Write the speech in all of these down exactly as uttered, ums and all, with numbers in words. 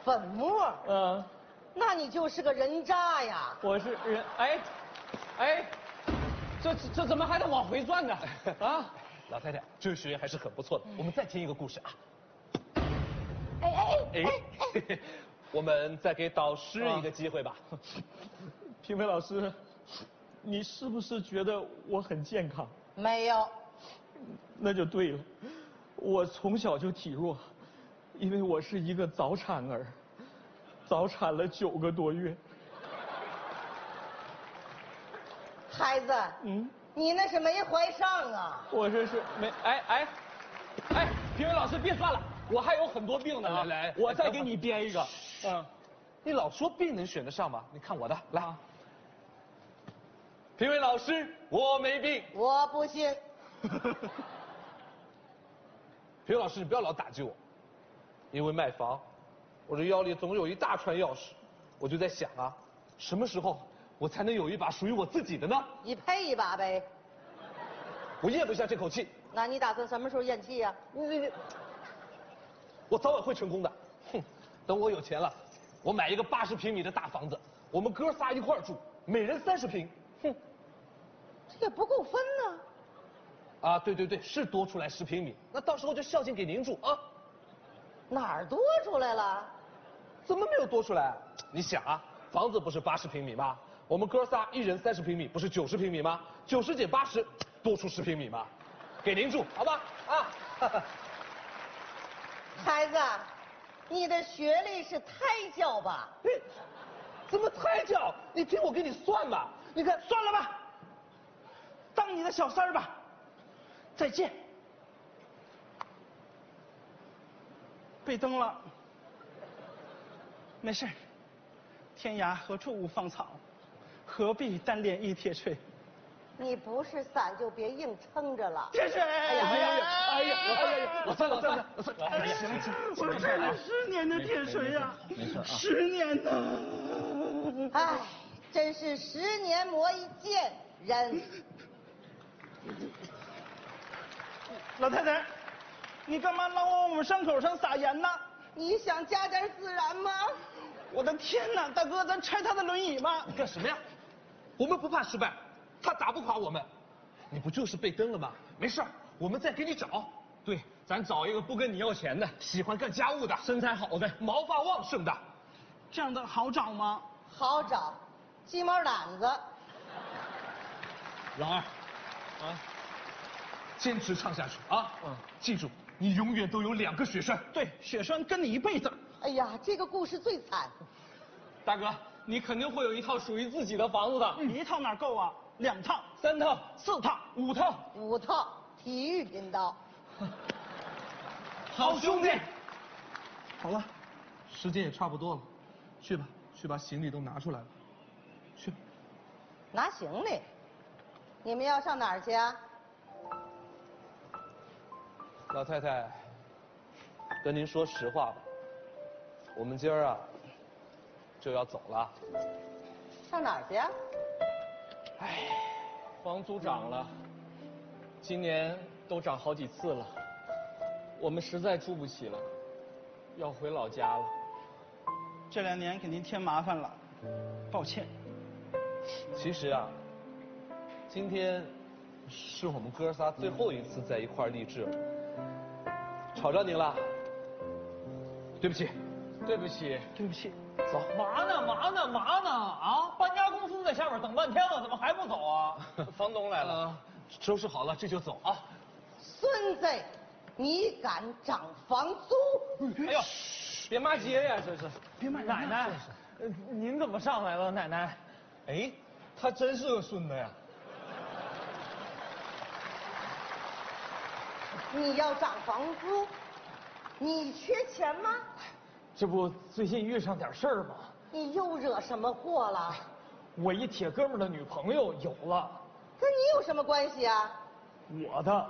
粉末？ 嗯， 那你就是个人渣呀！ 我是人，哎，哎，这这怎么还得往回算呢？啊， 老太太，这位学员还是很不错的。我们再听一个故事啊。 哎哎哎，我们再给导师一个机会吧。 评委老师，你是不是觉得我很健康？ 没有。 那就对了，我从小就体弱，因为我是一个早产儿，早产了九个多月。 孩子，嗯，你那是没怀上啊。 我这是没，哎哎，哎，评委老师别算了，我还有很多病呢啊！ 来来， 我再给你编一个。嗯， 你老说病能选得上吗？你看我的，来。评委老师，我没病。 我不信。 评委老师，你不要老打击我，因为卖房，我这腰里总有一大串钥匙，我就在想啊，什么时候我才能有一把属于我自己的呢？ 你配一把呗。 我咽不下这口气。 那你打算什么时候咽气呀？ 你你你，我早晚会成功的。哼，等我有钱了，我买一个八十平米的大房子，我们哥仨一块儿住，每人三十平。哼， 这也不够分呢。 啊，对对对，是多出来十平米，那到时候就孝敬给您住啊。 哪儿多出来了？ 怎么没有多出来？你想啊，房子不是八十平米吗？我们哥仨一人三十平米，不是九十平米吗？九十减八十，多出十平米吗？给您住，好吧？啊， 孩子，你的学历是胎教吧？ 怎么胎教？你听我给你算吧。你看， 算了吧，当你的小三儿吧。再见。被蹬了，没事。天涯何处无芳草，何必单恋一铁锤。 你不是伞就别硬撑着了。 铁锤！哎呀哎呀哎呀哎呀！ 我算了，我算了，我算了。 哎呀，行行，我开了十年的铁锤呀，没事啊，十年呢。 哎，真是十年磨一剑人。 老太太，你干嘛老往我们伤口上撒盐呢？ 你想加点孜然吗？ 我的天哪，大哥，咱拆他的轮椅吧！ 你干什么呀？我们不怕失败，他打不垮我们。你不就是被蹬了吗？没事，我们再给你找。 对，咱找一个不跟你要钱的， 喜欢干家务的， 身材好的， 毛发旺盛的。 这样的好找吗？ 好找，鸡毛掸子。 老二，啊，坚持唱下去啊！嗯，记住，你永远都有两个雪山。 对，雪山跟你一辈子。 哎呀，这个故事最惨。 大哥，你肯定会有一套属于自己的房子的。嗯、一套哪够啊？两套、三套、四套、五套。 五套，体育频道。 好兄弟。 好了，时间也差不多了，去吧，去把行李都拿出来了，去。 拿行李？你们要上哪儿去啊？ 老太太，跟您说实话吧，我们今儿啊就要走了。 上哪儿去啊？ 唉，房租涨了，今年都涨好几次了，我们实在住不起了，要回老家了。这两年给您添麻烦了，抱歉。 其实啊，今天是我们哥仨最后一次在一块儿励志了，吵着您了，对不起， 对不起，对不起。 走。 嘛呢嘛呢嘛呢啊！搬家公司在下面等半天了，怎么还不走啊？房东来了， 呃、收拾好了这就走啊。 孙子，你敢涨房租？ 哎呦，别骂街呀，这是。别骂奶奶，呃，您怎么上来了，奶奶？哎，他真是个孙子呀。 你要涨房租？你缺钱吗？ 这不最近遇上点事儿吗？ 你又惹什么祸了？ 我一铁哥们的女朋友有了。 跟你有什么关系啊？ 我的。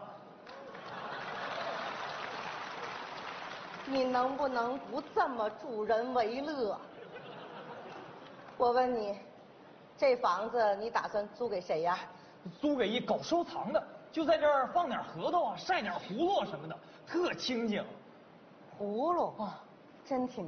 你能不能不这么助人为乐？我问你，这房子你打算租给谁呀？ 租给一搞收藏的，就在这儿放点核桃啊，晒点葫芦什么的，特清静。 葫芦啊，真挺